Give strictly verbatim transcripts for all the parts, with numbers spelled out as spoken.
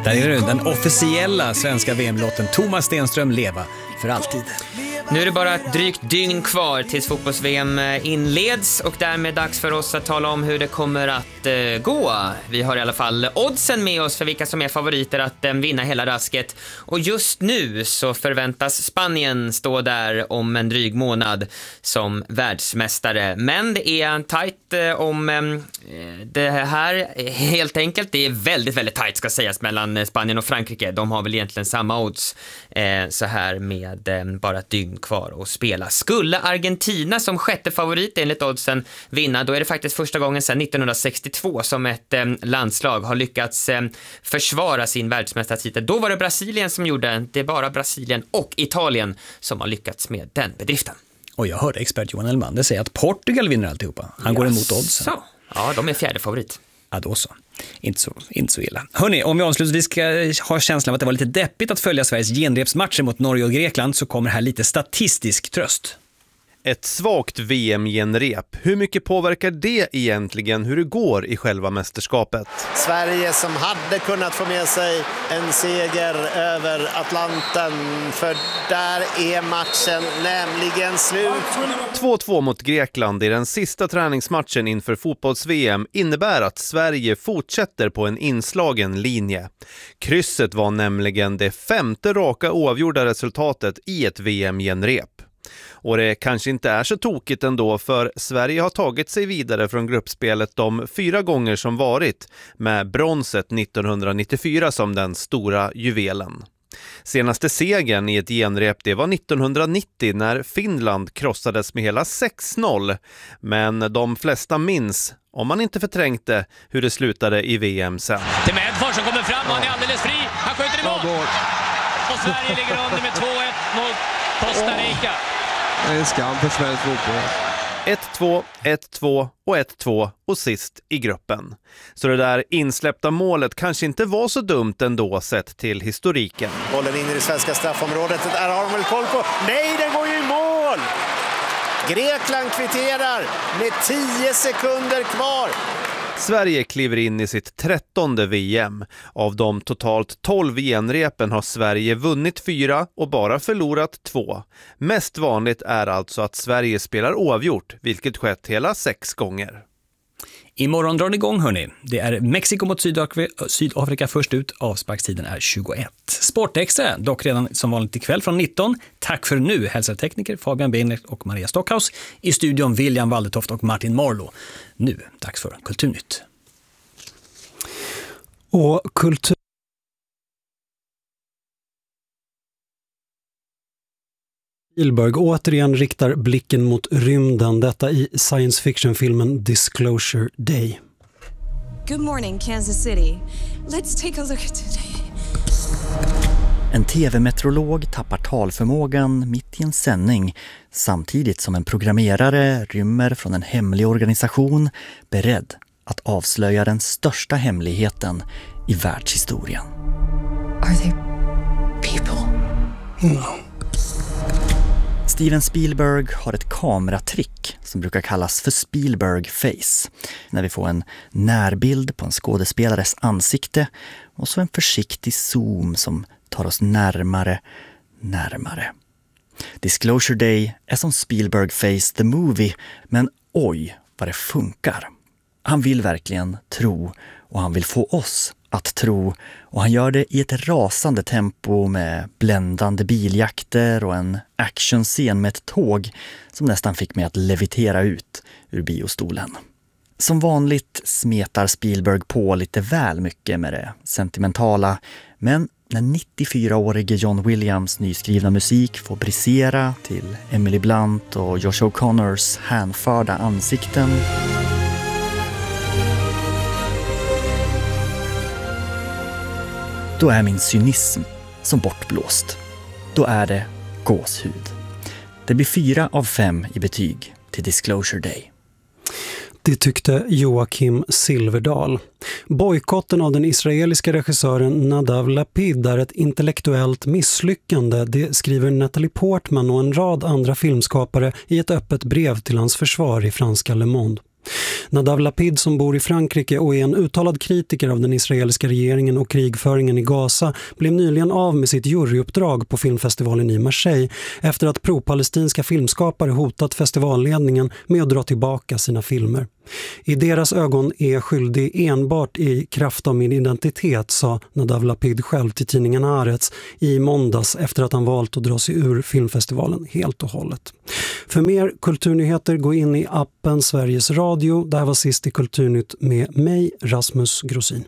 Där är det den officiella svenska V M-låten Thomas Stenström leva för alltid. Nu är det bara ett drygt dygn kvar tills fotbolls-V M inleds och därmed dags för oss att tala om hur det kommer att eh, gå. Vi har i alla fall oddsen med oss för vilka som är favoriter att eh, vinna hela rasket. Och just nu så förväntas Spanien stå där om en dryg månad som världsmästare. Men det är tajt eh, om eh, det här helt enkelt. Det är väldigt, väldigt tajt ska sägas mellan Spanien och Frankrike. De har väl egentligen samma odds eh, så här med eh, bara ett dygn kvar att spela. Skulle Argentina som sjätte favorit enligt oddsen vinna, då är det faktiskt första gången sedan nittonhundrasextiotvå som ett eh, landslag har lyckats eh, försvara sin världsmästartitel. Då var det Brasilien som gjorde, det är bara Brasilien och Italien som har lyckats med den bedriften. Och jag hörde expert Johan Elmander säga att Portugal vinner alltihopa. Han går emot oddsen. Så. Ja, de är fjärde favorit. Ja, då så. Inte så, inte så illa. Hörrni, om vi avslutningsvis ska ha känslan av att det var lite deppigt att följa Sveriges genrepsmatcher mot Norge och Grekland, så kommer här lite statistisk tröst. Ett svagt V M-genrep. Hur mycket påverkar det egentligen hur det går i själva mästerskapet? Sverige som hade kunnat få med sig en seger över Atlanten, för där är matchen nämligen slut. två två mot Grekland i den sista träningsmatchen inför fotbolls-V M innebär att Sverige fortsätter på en inslagen linje. Krysset var nämligen det femte raka oavgjorda resultatet i ett V M-genrep. Och det kanske inte är så tokigt ändå, för Sverige har tagit sig vidare från gruppspelet de fyra gånger som varit, med bronset nittonhundranittiofyra som den stora juvelen. Senaste segern i ett genrep det var nittonhundranittio när Finland krossades med hela sex noll, men de flesta minns, om man inte förträngte, hur det slutade i V M sen. Till Medfors som kommer fram och han är alldeles fri, han skjuter i mål! Och Sverige ligger under med två ett mot Costa Rica. Det är en skam för svensk fotboll. ett två, ett två och ett två och sist i gruppen. Så det där insläppta målet kanske inte var så dumt ändå sett till historiken. Bollen in i det svenska straffområdet, där har de väl koll på. Nej, den går ju i mål! Grekland kvitterar med tio sekunder kvar. Sverige kliver in i sitt trettonde V M. Av de totalt tolv genrepen har Sverige vunnit fyra och bara förlorat två. Mest vanligt är alltså att Sverige spelar oavgjort, vilket skett hela sex gånger. Imorgon drar det igång, hörni. Det är Mexiko mot Sydafrika, Sydafrika först ut. Avsparkstiden är tjugoett. Sportextra, dock redan som vanligt ikväll från nitton. Tack för nu, hälsar tekniker Fabian Beiner och Maria Stockhaus. I studion William Waldertoft och Martin Marlo. Nu, dags för Kulturnytt. Och kultur... Spielberg återigen riktar blicken mot rymden, detta i science fiction-filmen Disclosure Day. Good morning, Kansas City. Let's take a look at today. En tv-meteorolog tappar talförmågan mitt i en sändning samtidigt som en programmerare rymmer från en hemlig organisation beredd att avslöja den största hemligheten i världshistorien. Are they people? No. Steven Spielberg har ett kameratrick som brukar kallas för Spielberg face, när vi får en närbild på en skådespelares ansikte och så en försiktig zoom som tar oss närmare, närmare. Disclosure Day är som Spielberg face the movie, men oj vad det funkar. Han vill verkligen tro och han vill få oss att tro, och han gör det i ett rasande tempo med bländande biljakter och en actionscen med ett tåg som nästan fick mig att levitera ut ur biostolen. Som vanligt smetar Spielberg på lite väl mycket med det sentimentala, men när nittiofyraårige John Williams nyskrivna musik får brisera till Emily Blunt och Josh O'Connors hänförda ansikten, då är min cynism som bortblåst. Då är det gåshud. Det blir fyra av fem i betyg till Disclosure Day. Det tyckte Joakim Silverdal. Bojkotten av den israeliska regissören Nadav Lapid är ett intellektuellt misslyckande, det skriver Natalie Portman och en rad andra filmskapare i ett öppet brev till hans försvar i franska Le Monde. Nadav Lapid, som bor i Frankrike och är en uttalad kritiker av den israeliska regeringen och krigföringen i Gaza, blev nyligen av med sitt juryuppdrag på filmfestivalen i Marseille efter att pro-palestinska filmskapare hotat festivalledningen med att dra tillbaka sina filmer. I deras ögon är jag skyldig enbart i kraft av min identitet, sa Nadav Lapid själv till tidningen Haaretz i måndags efter att han valt att dra sig ur filmfestivalen helt och hållet. För mer kulturnyheter, gå in i appen Sveriges Radio. Där var sist i Kulturnytt med mig, Rasmus Grosin.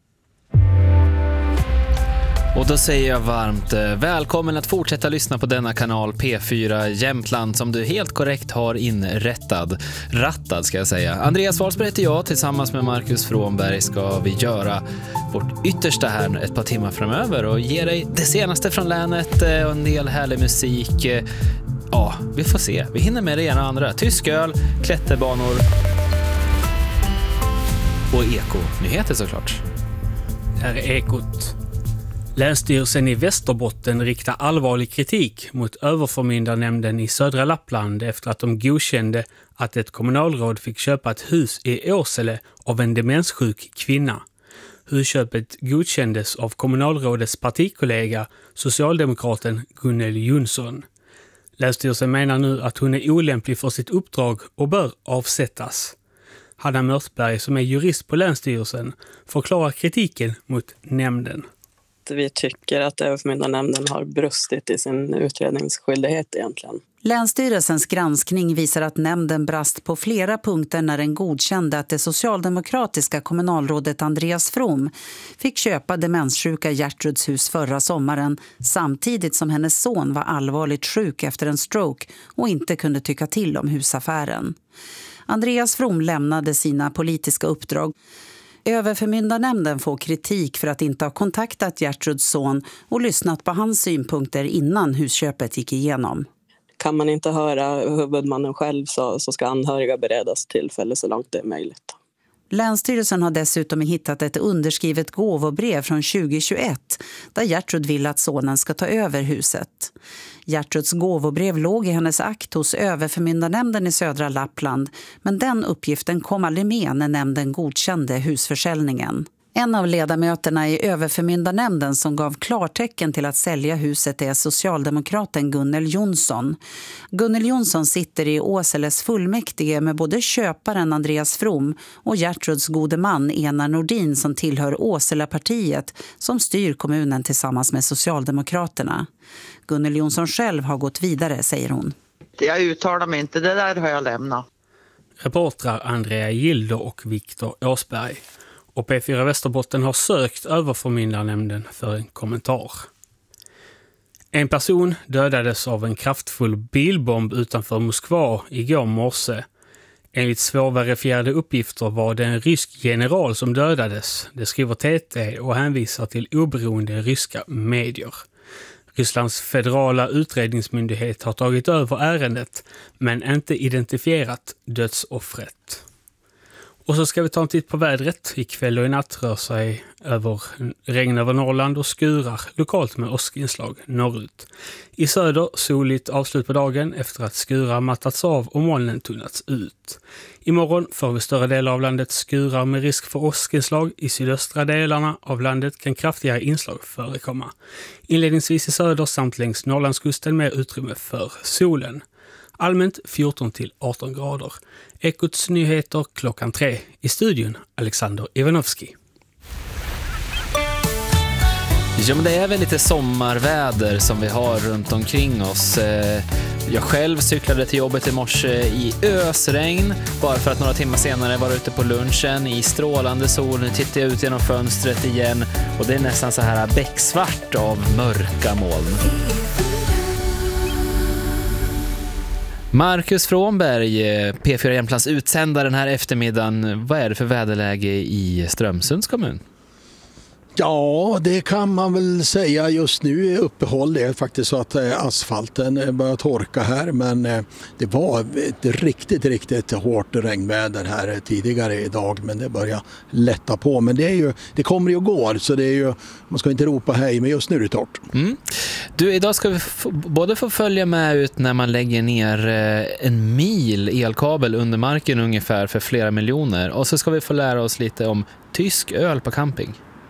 Och då säger jag varmt välkommen att fortsätta lyssna på denna kanal P fyra Jämtland som du helt korrekt har inrättad. Rattad ska jag säga. Andreas Wahlsberg heter jag. Tillsammans med Marcus Frånberg ska vi göra vårt yttersta här ett par timmar framöver och ge dig det senaste från länet och en del härlig musik. Ja, vi får se. Vi hinner med det ena och andra. Tysk öl, klätterbanor och eko-nyheter såklart. Här är Ekot. Länsstyrelsen i Västerbotten riktar allvarlig kritik mot överförmyndarnämnden i södra Lappland efter att de godkände att ett kommunalråd fick köpa ett hus i Åsele av en demenssjuk kvinna. Husköpet godkändes av kommunalrådets partikollega, socialdemokraten Gunnel Jonsson. Länsstyrelsen menar nu att hon är olämplig för sitt uppdrag och bör avsättas. Hanna Mörtberg, som är jurist på Länsstyrelsen, förklarar kritiken mot nämnden. Vi tycker att överförmyndarnämnden har brustit i sin utredningsskyldighet egentligen. Länsstyrelsens granskning visar att nämnden brast på flera punkter när den godkände att det socialdemokratiska kommunalrådet Andreas From fick köpa demenssjuka Gertruds hus förra sommaren samtidigt som hennes son var allvarligt sjuk efter en stroke och inte kunde tycka till om husaffären. Andreas From lämnade sina politiska uppdrag. Överförmyndarnämnden får kritik för att inte ha kontaktat Gertruds son och lyssnat på hans synpunkter innan husköpet gick igenom. Kan man inte höra huvudmannen själv så, så ska anhöriga beredas tillfälle så långt det är möjligt. Länsstyrelsen har dessutom hittat ett underskrivet gåvobrev från tjugohundratjugoett där Gertrud vill att sonen ska ta över huset. Gertruds gåvobrev låg i hennes akt hos överförmyndarnämnden i södra Lappland, men den uppgiften kom aldrig med när nämnden godkände husförsäljningen. En av ledamöterna i överförmyndarnämnden som gav klartecken till att sälja huset är socialdemokraten Gunnel Jonsson. Gunnel Jonsson sitter i Åseles fullmäktige med både köparen Andreas From och Gertruds gode man Enar Nordin som tillhör Åselepartiet som styr kommunen tillsammans med Socialdemokraterna. Gunnel Jonsson själv har gått vidare, säger hon. Jag uttalar mig inte, det där har jag lämnat. Reportrar Andrea Gildo och Viktor Åsberg. Och P fyra Västerbotten har sökt överförmyndarnämnden för en kommentar. En person dödades av en kraftfull bilbomb utanför Moskva igår morse. Enligt svårverifierade uppgifter var det en rysk general som dödades. Det skriver T T och hänvisar till oberoende ryska medier. Rysslands federala utredningsmyndighet har tagit över ärendet men inte identifierat dödsoffret. Och så ska vi ta en titt på vädret. Ikväll och i natt rör sig över regn över Norrland och skurar lokalt med åskinslag norrut. I söder soligt avslut på dagen efter att skurar mattats av och molnen tunnats ut. Imorgon får vi större delar av landet skurar med risk för åskinslag. I sydöstra delarna av landet kan kraftigare inslag förekomma. Inledningsvis i söder samt längs Norrlandskusten med utrymme för solen. Allmänt fjorton till arton grader. Ekots nyheter klockan tre. I studion Alexander Ivanovski. Ja, men det är väl lite sommarväder som vi har runt omkring oss. Jag själv cyklade till jobbet i morse i ösregn. Bara för att några timmar senare var ute på lunchen i strålande sol. Nu tittar jag ut genom fönstret igen. Och det är nästan så här becksvart av mörka moln. Marcus Frånberg, P fyra Jämtlands utsändare den här eftermiddagen. Vad är det för väderläge i Strömsunds kommun? Ja, det kan man väl säga. Just nu är uppehåll. Det är faktiskt så att asfalten börjar torka här, men det var ett riktigt, riktigt hårt regnväder här tidigare idag, men det börjar lätta på. Men det, är ju, det kommer ju och går, så det är ju, man ska inte ropa hej, men just nu är det torrt. Mm. Du, idag ska vi få, både få följa med ut när man lägger ner en mil elkabel under marken ungefär för flera miljoner, och så ska vi få lära oss lite om tysk öl på camping.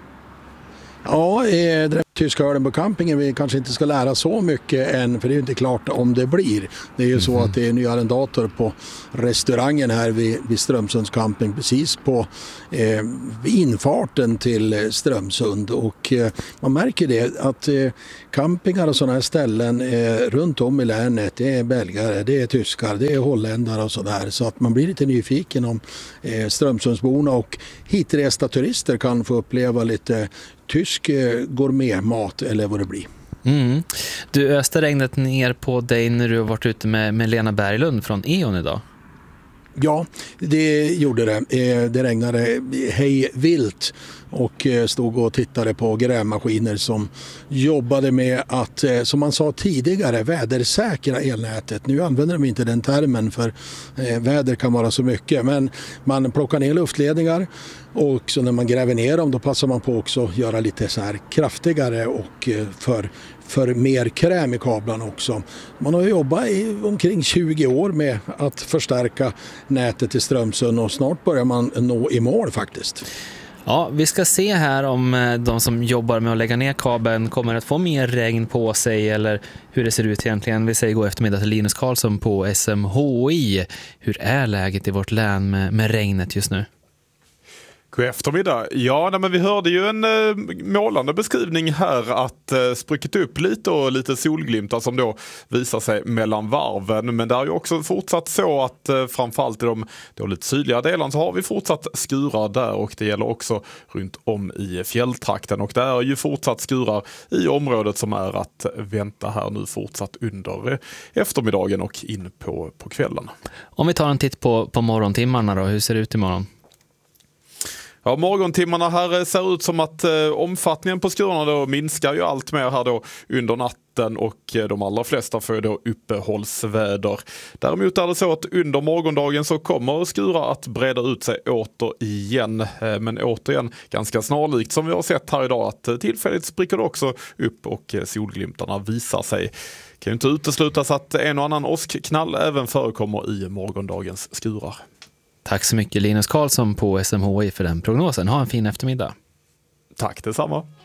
Ja, eh, den tyska ölen på campingen vi kanske inte ska lära så mycket än, för det är ju inte klart om det blir. Det är ju mm. så att det är en ny arrendator på restaurangen här vid, vid Strömsunds camping, precis på eh, infarten till Strömsund, och eh, man märker det att eh, campingar och sådana här ställen eh, runt om i länet, det är belgare, det är tyskar, det är holländare och sådär, så att man blir lite nyfiken om eh, Strömsundsborna och hitresta turister kan få uppleva lite tysk gourmetmat eller vad det blir. Mm. Du, öste regnet ner på dig när du har varit ute med, med Lena Berglund från E O N idag. Ja, det gjorde det. Det regnade hej vilt och stod och tittade på grävmaskiner som jobbade med att, som man sa tidigare, vädersäkra elnätet. Nu använder de inte den termen, för väder kan vara så mycket, men man plockar ner luftledningar, och så när man gräver ner dem då passar man på också att göra lite så här kraftigare och för, för mer kräm i kablarna också. Man har jobbat i omkring tjugo år med att förstärka nätet i Strömsund, och snart börjar man nå i mål faktiskt. Ja, vi ska se här om de som jobbar med att lägga ner kabeln kommer att få mer regn på sig, eller hur det ser ut egentligen. Vi säger god eftermiddag till Linus Karlsson på S M H I. Hur är läget i vårt län med, med regnet just nu? God eftermiddag. Ja, nej, men vi hörde ju en eh, målande beskrivning här att eh, spruckit upp lite och lite solglimtar som då visar sig mellan varven. Men det är ju också fortsatt så att eh, framförallt i de då lite sydliga delarna så har vi fortsatt skurar där, och det gäller också runt om i fjälltrakten. Och det är ju fortsatt skurar i området som är att vänta här nu fortsatt under eh, eftermiddagen och in på, på kvällen. Om vi tar en titt på, på morgontimmarna då, hur ser det ut imorgon? Ja, morgontimmarna här ser ut som att eh, omfattningen på skurarna då minskar ju allt mer här då under natten, och eh, de allra flesta får då uppehållsväder. Däremot är det så att under morgondagen så kommer skurar att breda ut sig återigen, eh, men återigen ganska snarlikt som vi har sett här idag, att eh, tillfälligt spricker det också upp och eh, solglimtarna visar sig. Kan ju inte uteslutas att en och annan åskknall även förekommer i morgondagens skurar. Tack så mycket Linus Karlsson på S M H I för den prognosen. Ha en fin eftermiddag. Tack detsamma.